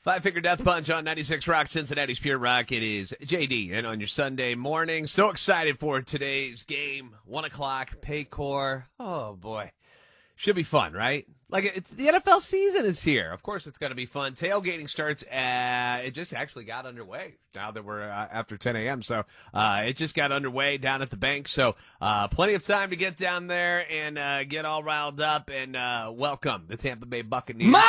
Five Finger Death Punch on 96 Rock, Cincinnati's Pure Rock. It is JD, and on your Sunday morning, so excited for today's game. 1 o'clock, Paycor. Oh, boy. Should be fun, right? Like, the NFL season is here. Of course it's going to be fun. Tailgating starts it just actually got underway now that we're after 10 a.m. So it just got underway down at the bank. So plenty of time to get down there and get all riled up and welcome the Tampa Bay Buccaneers.